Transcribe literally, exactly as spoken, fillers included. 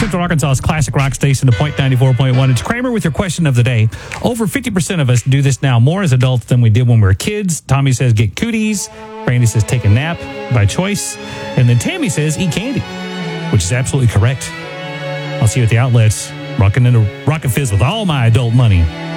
Central Arkansas's classic rock station, the Point ninety-four point one. It's Kramer with your question of the day. Over fifty percent of us do this now more as adults than we did when we were kids. Tommy says get cooties. Brandy says take a nap by choice. And then Tammy says eat candy, which is absolutely correct. I'll see you at the outlets, rocking into Rocket Fizz with all my adult money.